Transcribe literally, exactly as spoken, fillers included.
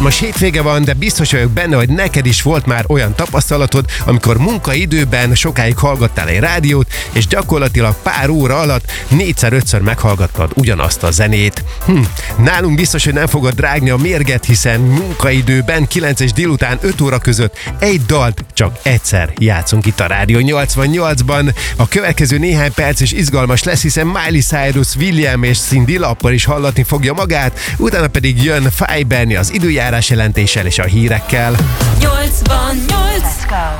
Izgalmas hétvége van, de biztos vagyok benne, hogy neked is volt már olyan tapasztalatod, amikor munkaidőben sokáig hallgattál egy rádiót, és gyakorlatilag pár óra alatt négyszer-ötször meghallgattad ugyanazt a zenét. Hm. Nálunk biztos, hogy nem fogod rágni a mérget, hiszen munkaidőben kilenc és délután öt óra között egy dalt csak egyszer játszunk itt a Rádió nyolcvannyolcban. A következő néhány perc is izgalmas lesz, hiszen Miley Cyrus, William és Cyndi Lauper is hallatni fogja magát, utána pedig jön Fáj Berni az időjárás jelentéssel és a hírekkel. nyolcvannyolc